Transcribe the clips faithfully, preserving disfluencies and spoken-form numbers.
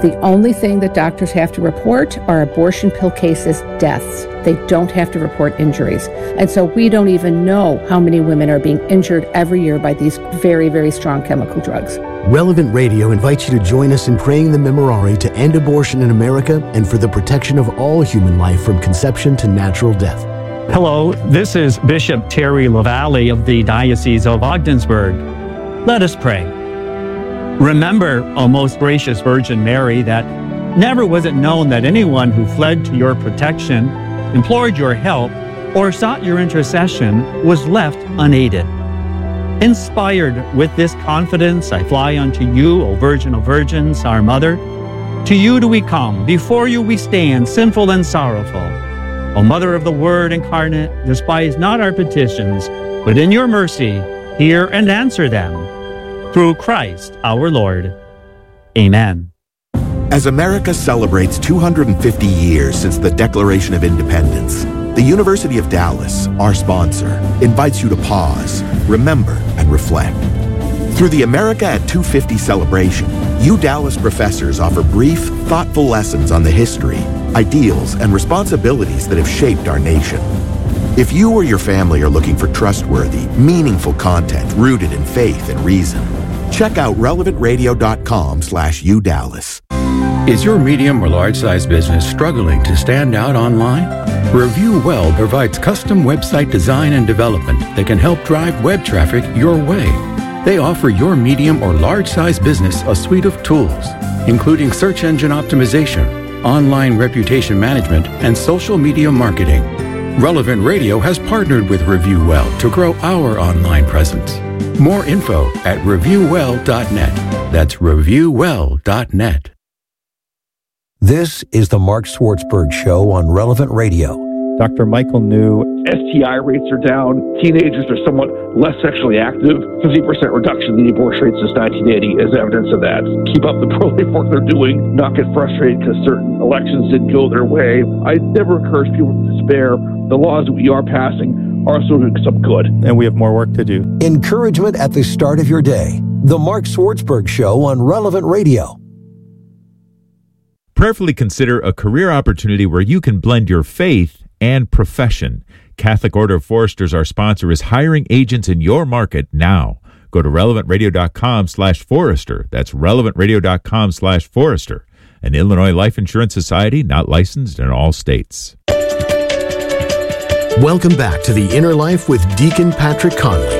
The only thing that doctors have to report are abortion pill cases, deaths. They don't have to report injuries. And so we don't even know how many women are being injured every year by these very, very strong chemical drugs. Relevant Radio invites you to join us in praying the Memorare to end abortion in America and for the protection of all human life from conception to natural death. Hello, this is Bishop Terry LaValle of the Diocese of Ogdensburg. Let us pray. Remember, O most gracious Virgin Mary, that never was it known that anyone who fled to your protection, implored your help, or sought your intercession was left unaided. Inspired with this confidence, I fly unto you, O Virgin of Virgins, our Mother. To you do we come, before you we stand, sinful and sorrowful. O Mother of the Word incarnate, despise not our petitions, but in your mercy hear and answer them. Through Christ our Lord. Amen. As America celebrates two hundred fifty years since the Declaration of Independence, the University of Dallas, our sponsor, invites you to pause, remember, and reflect. Through the America at two fifty celebration, U Dallas professors offer brief, thoughtful lessons on the history, ideals, and responsibilities that have shaped our nation. If you or your family are looking for trustworthy, meaningful content rooted in faith and reason, check out relevant radio dot com slash U Dallas. Is your medium or large size business struggling to stand out online? Review Well provides custom website design and development that can help drive web traffic your way. They offer your medium or large size business a suite of tools, including search engine optimization, online reputation management, and social media marketing. Relevant Radio has partnered with Review Well to grow our online presence. More info at review well dot net. That's review well dot net. This is the Mark Swartzberg Show on Relevant Radio. Doctor Michael New. S T I rates are down. Teenagers are somewhat less sexually active. fifty percent reduction in the abortion rates since nineteen eighty is evidence of that. Keep up the pro-life work they're doing. Not get frustrated because certain elections didn't go their way. I never encourage people to despair. The laws that we are passing are also doing some good. And we have more work to do. Encouragement at the start of your day. The Mark Swartzberg Show on Relevant Radio. Prayerfully consider a career opportunity where you can blend your faith and profession. Catholic Order of Foresters, our sponsor, is hiring agents in your market now. Go to relevant radio dot com slash forester. That's relevant radio dot com slash forester. An Illinois Life Insurance Society not licensed in all states. Welcome back to The Inner Life with Deacon Patrick Conley.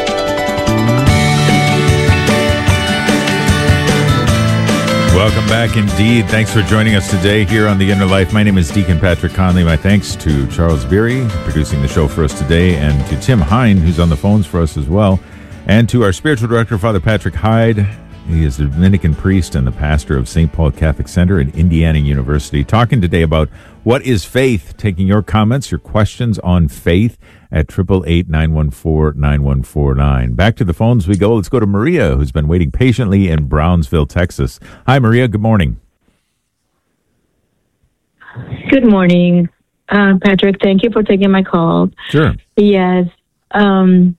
Welcome back indeed. Thanks for joining us today here on The Inner Life. My name is Deacon Patrick Conley. My thanks to Charles Beery, producing the show for us today, and to Tim Hine, who's on the phones for us as well, and to our spiritual director, Father Patrick Hyde. He is the Dominican priest and the pastor of Saint Paul Catholic Center at Indiana University, talking today about what is faith, taking your comments, your questions on faith at eight eight eight, nine one four, nine one four nine. Back to the phones we go. Let's go to Maria, who's been waiting patiently in Brownsville, Texas. Hi, Maria. Good morning. Good morning, uh, Patrick. Thank you for taking my call. Sure. Yes. Um,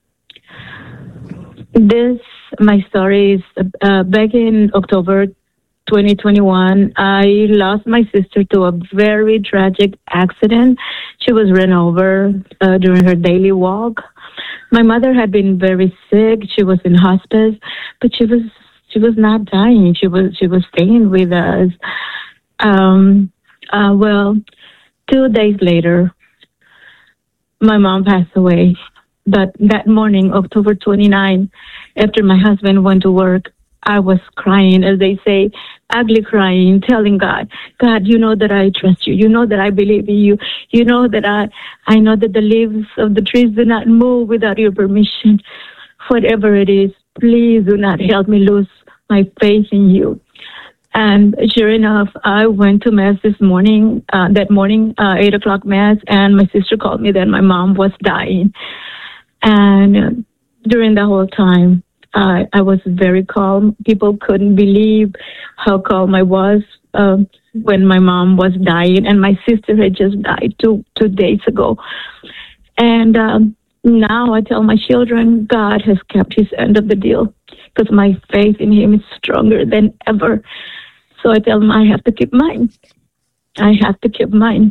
this, my story is uh, back in October twenty twenty-one, I lost my sister to a very tragic accident. She was run over uh, during her daily walk. My mother had been very sick. She was in hospice, but she was she was not dying. She was she was staying with us. Um, uh, well, two days later, my mom passed away. But that morning, October twenty-ninth, after my husband went to work, I was crying, as they say, ugly crying, telling God, God, you know that I trust you. You know that I believe in you. You know that I, I know that the leaves of the trees do not move without your permission. Whatever it is, please do not help me lose my faith in you. And sure enough, I went to Mass this morning, uh, that morning, uh, eight o'clock Mass, and my sister called me that my mom was dying. And uh, during the whole time, Uh, I was very calm. People couldn't believe how calm I was uh, when my mom was dying, and my sister had just died two two days ago. And um, now I tell my children, God has kept his end of the deal because my faith in him is stronger than ever. So I tell him I have to keep mine. I have to keep mine.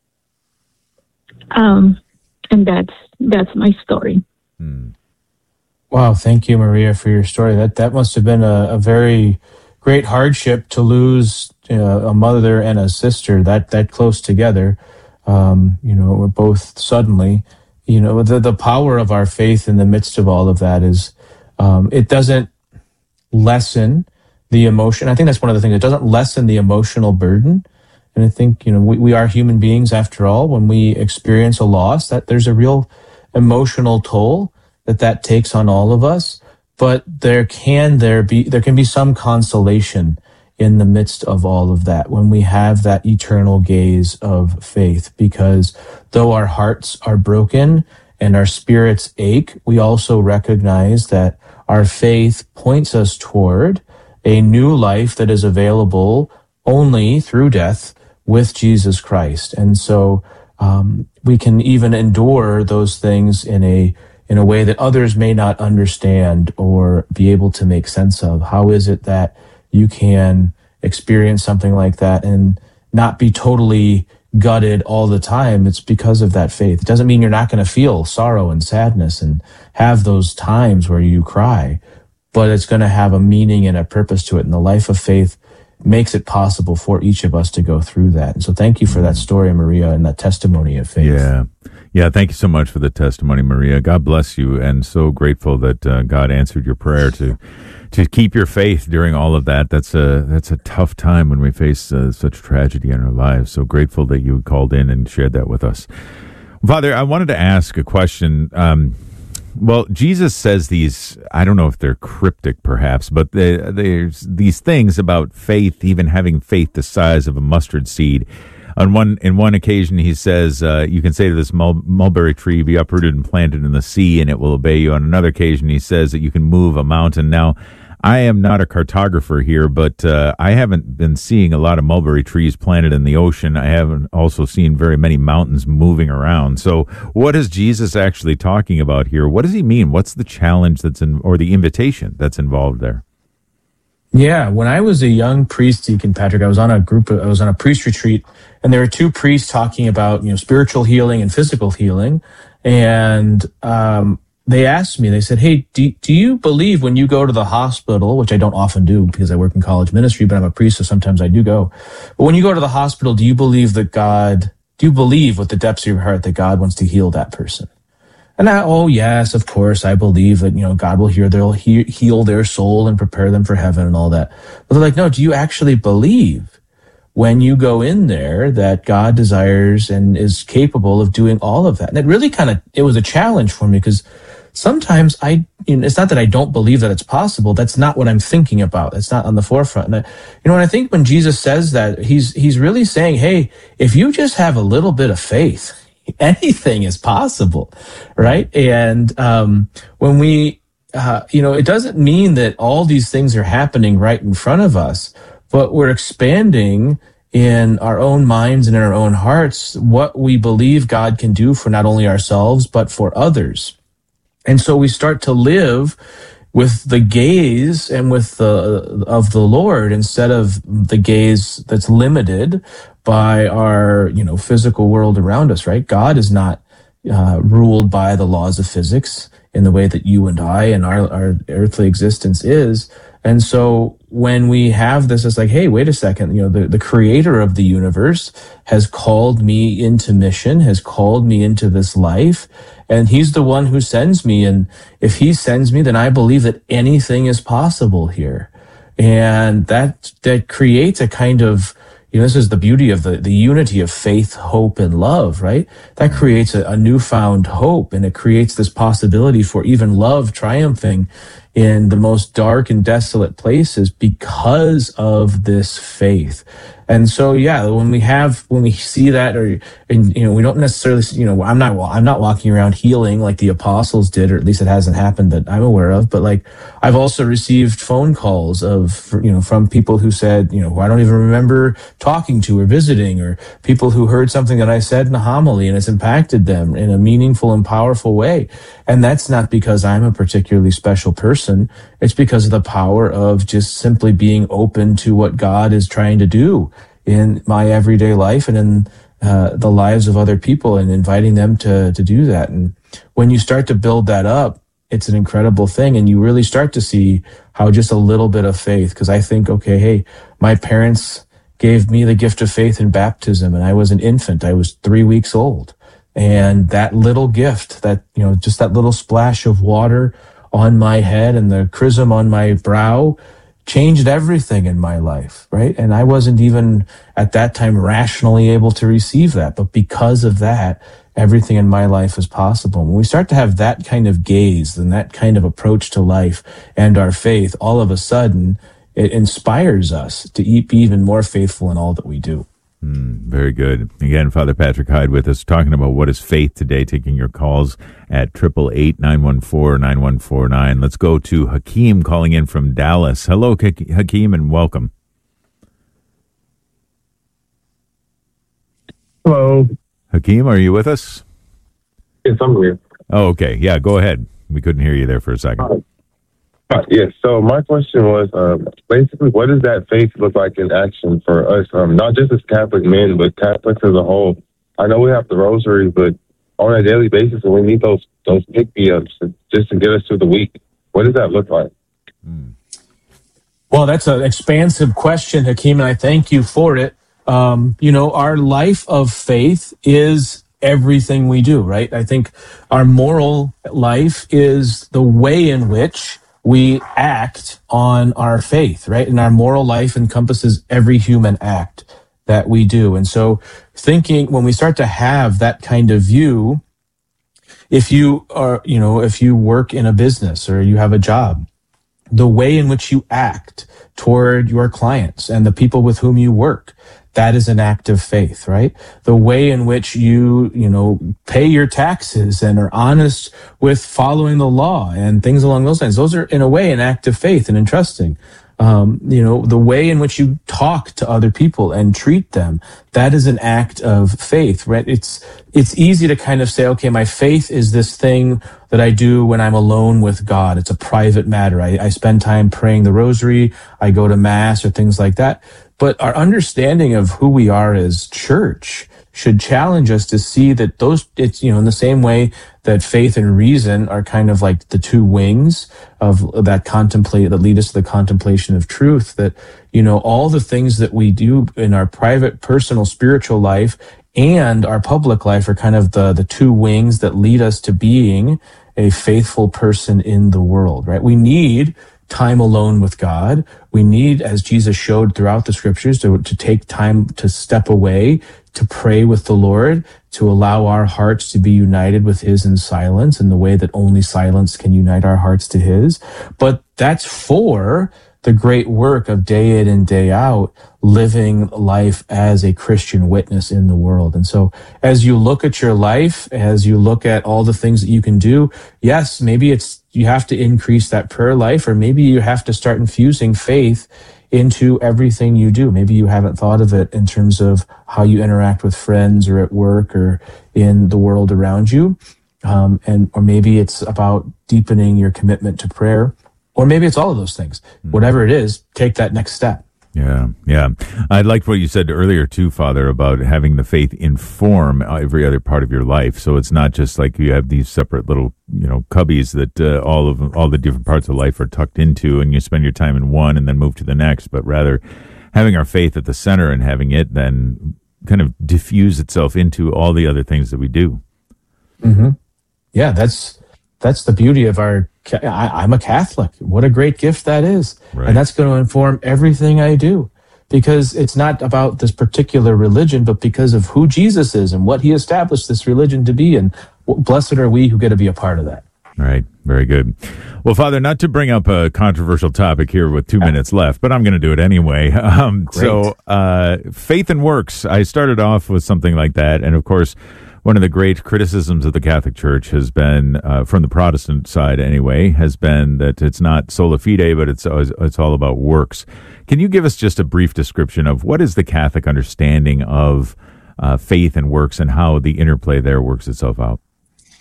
Um, and that's that's my story. Hmm. Wow, thank you, Maria, for your story. That that must have been a, a very great hardship to lose you know, a mother and a sister that that close together. Um, you know, both suddenly. You know, the the power of our faith in the midst of all of that is um, it doesn't lessen the emotion. I think that's one of the things. It doesn't lessen the emotional burden. And I think, you know, we, we are human beings after all. When we experience a loss, that there's a real emotional toll that that takes on all of us. But there can there be there can be some consolation in the midst of all of that when we have that eternal gaze of faith, because though our hearts are broken and our spirits ache, we also recognize that our faith points us toward a new life that is available only through death with Jesus Christ. And so um, we can even endure those things in a in a way that others may not understand or be able to make sense of. How is it that you can experience something like that and not be totally gutted all the time? It's because of that faith. It doesn't mean you're not going to feel sorrow and sadness and have those times where you cry, but it's going to have a meaning and a purpose to it. And the life of faith makes it possible for each of us to go through that. And so thank you for that story, Maria, and that testimony of faith. Yeah. Yeah, thank you so much for the testimony, Maria. God bless you, and so grateful that uh, God answered your prayer to to keep your faith during all of that. That's a that's a tough time when we face uh, such tragedy in our lives. So grateful that you called in and shared that with us. Father, I wanted to ask a question. Um, well, Jesus says these, I don't know if they're cryptic perhaps, but they, there's these things about faith, even having faith the size of a mustard seed. On one, in one occasion, he says, uh, you can say to this mul- mulberry tree, be uprooted and planted in the sea, and it will obey you. On another occasion, he says that you can move a mountain. Now, I am not a cartographer here, but uh, I haven't been seeing a lot of mulberry trees planted in the ocean. I haven't also seen very many mountains moving around. So what is Jesus actually talking about here? What does he mean? What's the challenge that's in, or the invitation that's involved there? Yeah, when I was a young priest, Deacon Patrick, I was on a group, of, I was on a priest retreat, and there were two priests talking about, you know, spiritual healing and physical healing. And um, they asked me, they said, hey, do, do you believe when you go to the hospital, which I don't often do because I work in college ministry, but I'm a priest, so sometimes I do go. But when you go to the hospital, do you believe that God, do you believe with the depths of your heart that God wants to heal that person? And I, oh yes, of course, I believe that, you know, God will hear, they'll he, heal their soul and prepare them for heaven and all that. But they're like, no, do you actually believe when you go in there that God desires and is capable of doing all of that? And it really kind of, it was a challenge for me because sometimes I, you know, it's not that I don't believe that it's possible. That's not what I'm thinking about. It's not on the forefront. And I, you know, and I think when Jesus says that, he's, he's really saying, hey, if you just have a little bit of faith, anything is possible, right? And um, when we, uh, you know, it doesn't mean that all these things are happening right in front of us, but we're expanding in our own minds and in our own hearts what we believe God can do for not only ourselves, but for others. And so we start to live with the gaze and with the of the Lord instead of the gaze that's limited by our, you know, physical world around us, right? God is not uh, ruled by the laws of physics in the way that you and I and our, our earthly existence is. And so when we have this, it's like, hey, wait a second, you know, the, the creator of the universe has called me into mission, has called me into this life, and he's the one who sends me. And if he sends me, then I believe that anything is possible here. And that, that creates a kind of, you know, this is the beauty of the, the unity of faith, hope, and love, right? That creates a, a newfound hope, and it creates this possibility for even love triumphing in the most dark and desolate places because of this faith. And so, yeah, when we have, when we see that, or, and, you know, we don't necessarily, you know, I'm not, I'm not walking around healing like the apostles did, or at least it hasn't happened that I'm aware of. But like, I've also received phone calls of, you know, from people who said, you know, who I don't even remember talking to or visiting, or people who heard something that I said in a homily and it's impacted them in a meaningful and powerful way. And that's not because I'm a particularly special person. It's because of the power of just simply being open to what God is trying to do in my everyday life and in uh, the lives of other people, and inviting them to to do that. And when you start to build that up, it's an incredible thing. And you really start to see how just a little bit of faith, because I think, okay, hey, my parents gave me the gift of faith in baptism, and I was an infant. I was three weeks old. And that little gift, that, you know, just that little splash of water on my head and the chrism on my brow changed everything in my life, right? And I wasn't even at that time rationally able to receive that. But because of that, everything in my life is possible. When we start to have that kind of gaze and that kind of approach to life and our faith, all of a sudden, it inspires us to be even more faithful in all that we do. Mm, very good. Again, Father Patrick Hyde with us, talking about what is faith today, taking your calls at eight eight eight, nine one four, nine one four nine. Let's go to Hakeem calling in from Dallas. Hello, Hakeem, and welcome. Hello. Hakeem, are you with us? Yes, I'm here. Oh, okay. Yeah, go ahead. We couldn't hear you there for a second. Uh, uh, yes, so my question was, um, basically, what does that faith look like in action for us, um, not just as Catholic men, but Catholics as a whole? I know we have the rosary, but on a daily basis, and we need those those pick-me-ups just to get us through the week. What does that look like? Mm. Well, that's an expansive question, Hakeem, and I thank you for it. Um, you know, our life of faith is everything we do, right? I think our moral life is the way in which we act on our faith, right? And our moral life encompasses every human act that we do. And so thinking, when we start to have that kind of view, if you are, you know, if you work in a business or you have a job, the way in which you act toward your clients and the people with whom you work, that is an act of faith, right? The way in which you, you know, pay your taxes and are honest with following the law and things along those lines, those are in a way an act of faith and entrusting. Um, you know, the way in which you talk to other people and treat them, that is an act of faith, right? It's, it's easy to kind of say, okay, my faith is this thing that I do when I'm alone with God. It's a private matter. I, I spend time praying the rosary. I go to mass or things like that. But our understanding of who we are as church should challenge us to see that those, it's, you know, in the same way that faith and reason are kind of like the two wings of that contemplate, that lead us to the contemplation of truth, that, you know, all the things that we do in our private, personal, spiritual life and our public life are kind of the, the two wings that lead us to being a faithful person in the world, right? We need time alone with God. We need, as Jesus showed throughout the scriptures, to, to take time to step away, to pray with the Lord, to allow our hearts to be united with His in silence in the way that only silence can unite our hearts to His. But that's for the great work of day in and day out, living life as a Christian witness in the world. And so as you look at your life, as you look at all the things that you can do, yes, maybe it's, you have to increase that prayer life, or maybe you have to start infusing faith into everything you do. Maybe you haven't thought of it in terms of how you interact with friends or at work or in the world around you. Um, and, or maybe it's about deepening your commitment to prayer, or maybe it's all of those things. Mm. Whatever it is, take that next step. Yeah, yeah. I liked what you said earlier too, Father, about having the faith inform every other part of your life. So it's not just like you have these separate little, you know, cubbies that uh, all of all the different parts of life are tucked into, and you spend your time in one and then move to the next. But rather, having our faith at the center and having it then kind of diffuse itself into all the other things that we do. Mm-hmm. Yeah, that's that's the beauty of our. I, I'm a Catholic. What a great gift that is. Right. And that's going to inform everything I do, because it's not about this particular religion, but because of who Jesus is and what He established this religion to be. And blessed are we who get to be a part of that. Right. Very good. Well, Father, not to bring up a controversial topic here with two minutes left, but I'm going to do it anyway. Um, so uh, faith and works. I started off with something like that. And of course, one of the great criticisms of the Catholic Church has been, uh, from the Protestant side anyway, has been that it's not sola fide, but it's it's all about works. Can you give us just a brief description of what is the Catholic understanding of uh, faith and works and how the interplay there works itself out?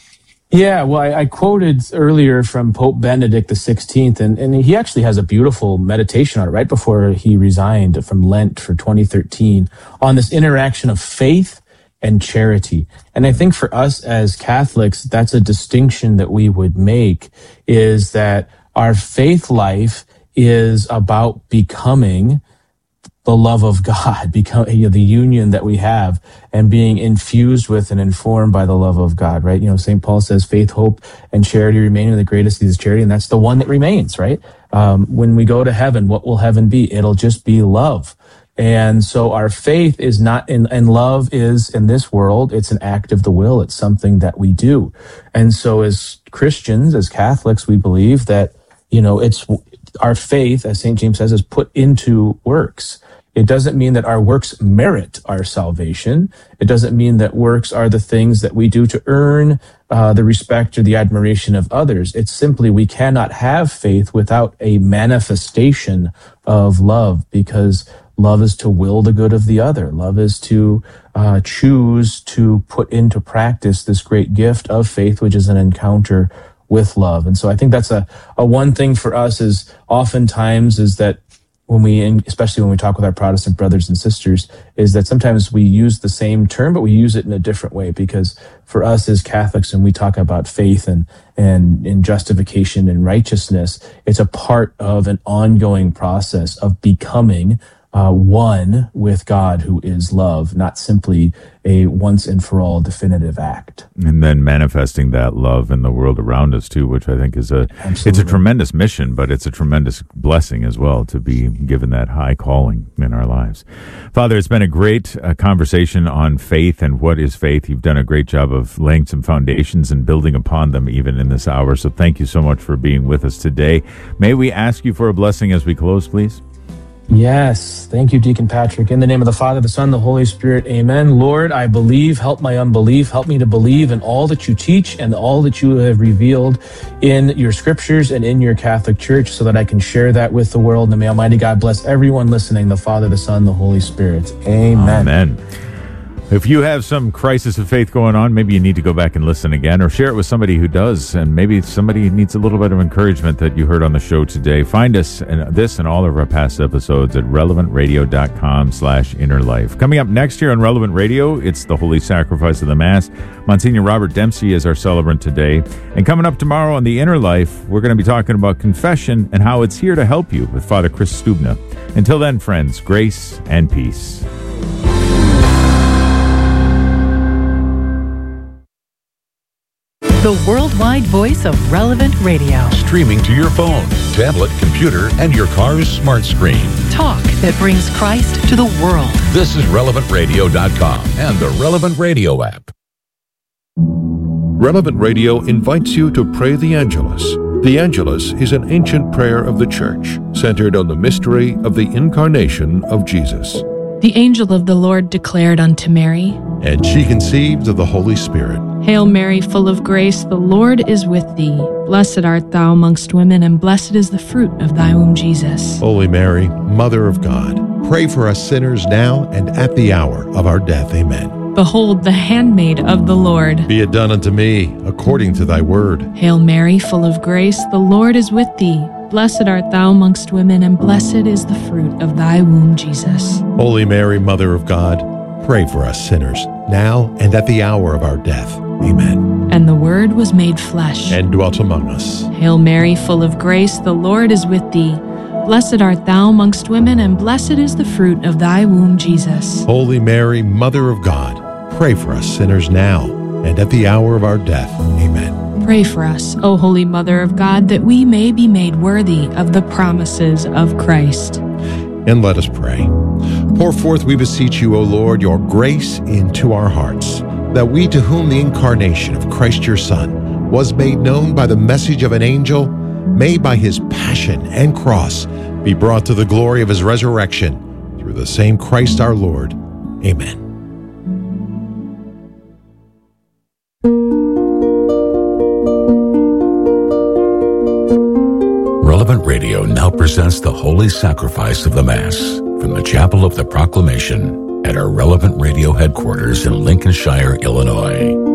Yeah, well, I, I quoted earlier from Pope Benedict the sixteenth, and, and he actually has a beautiful meditation on it right before he resigned from Lent for twenty thirteen on this interaction of faith and charity. And I think for us as Catholics, that's a distinction that we would make, is that our faith life is about becoming the love of God, become you know, the union that we have, and being infused with and informed by the love of God, right? You know, Saint Paul says faith, hope, and charity remain, and the greatest is charity, and that's the one that remains, right? Um, when we go to heaven, what will heaven be? It'll just be love. And so our faith is not in, and love is in this world, it's an act of the will. It's something that we do. And so as Christians, as Catholics, we believe that, you know, it's our faith, as Saint James says, is put into works. It doesn't mean that our works merit our salvation. It doesn't mean that works are the things that we do to earn uh, the respect or the admiration of others. It's simply we cannot have faith without a manifestation of love, because love is to will the good of the other. Love is to uh, choose to put into practice this great gift of faith, which is an encounter with love. And so I think that's a, a one thing for us is oftentimes is that when we, especially when we talk with our Protestant brothers and sisters, is that sometimes we use the same term, but we use it in a different way. Because for us as Catholics, when we talk about faith and, and, and justification and righteousness, it's a part of an ongoing process of becoming Uh, one with God, who is love, not simply a once and for all definitive act. And then manifesting that love in the world around us too, which I think is a, Absolutely. It's a tremendous mission, but it's a tremendous blessing as well to be given that high calling in our lives. Father, it's been a great uh, conversation on faith and what is faith. You've done a great job of laying some foundations and building upon them even in this hour. So thank you so much for being with us today. May we ask you for a blessing as we close, please? Yes. Thank you, Deacon Patrick. In the name of the Father, the Son, the Holy Spirit. Amen. Lord, I believe. Help my unbelief. Help me to believe in all that you teach and all that you have revealed in your scriptures and in your Catholic Church, so that I can share that with the world. And may Almighty God bless everyone listening, the Father, the Son, the Holy Spirit. Amen. Amen. If you have some crisis of faith going on, maybe you need to go back and listen again, or share it with somebody who does, and maybe somebody needs a little bit of encouragement that you heard on the show today. Find us and this and all of our past episodes at relevant radio dot com slash inner life. Coming up next year on Relevant Radio, it's the Holy Sacrifice of the Mass. Monsignor Robert Dempsey is our celebrant today. And coming up tomorrow on The Inner Life, we're going to be talking about confession and how it's here to help you with Father Chris Stubna. Until then, friends, grace and peace. The worldwide voice of Relevant Radio. Streaming to your phone, tablet, computer, and your car's smart screen. Talk that brings Christ to the world. This is relevant radio dot com and the Relevant Radio app. Relevant Radio invites you to pray the Angelus. The Angelus is an ancient prayer of the Church, centered on the mystery of the incarnation of Jesus. The angel of the Lord declared unto Mary, and she conceived of the Holy Spirit. Hail Mary, full of grace, the Lord is with thee. Blessed art thou amongst women, and blessed is the fruit of thy womb, Jesus. Holy Mary, Mother of God, pray for us sinners now and at the hour of our death. Amen. Behold, the handmaid of the Lord. Be it done unto me according to thy word. Hail Mary, full of grace, the Lord is with thee. Blessed art thou amongst women, and blessed is the fruit of thy womb, Jesus. Holy Mary, Mother of God, pray for us sinners, now and at the hour of our death. Amen. And the Word was made flesh, and dwelt among us. Hail Mary, full of grace, the Lord is with thee. Blessed art thou amongst women, and blessed is the fruit of thy womb, Jesus. Holy Mary, Mother of God, pray for us sinners now and at the hour of our death. Amen. Pray for us, O Holy Mother of God, that we may be made worthy of the promises of Christ. And let us pray. Pour forth, we beseech you, O Lord, your grace into our hearts, that we, to whom the incarnation of Christ your Son was made known by the message of an angel, may by his passion and cross be brought to the glory of his resurrection, through the same Christ our Lord. Amen. Relevant Radio now presents the Holy Sacrifice of the Mass from the Chapel of the Proclamation at our Relevant Radio headquarters in Lincolnshire, Illinois.